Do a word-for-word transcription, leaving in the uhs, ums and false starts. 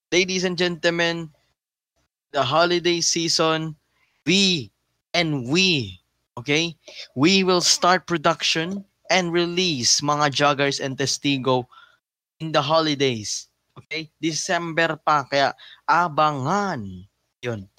ladies and gentlemen, the holiday season, we and we, okay, we will start production and release mga joggers and testigo in the holidays. Okay? December pa, kaya abangan. Yun.